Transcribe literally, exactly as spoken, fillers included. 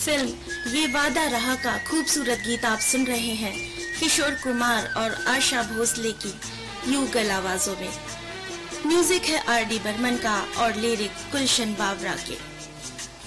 Film ये वादा रहा का खूबसूरत गीत आप सुन रहे हैं किशोर कुमार और आशा भोसले की युगल आवाजों में। म्यूजिक है आर डी बर्मन का और लिरिक गुलशन बावरा के।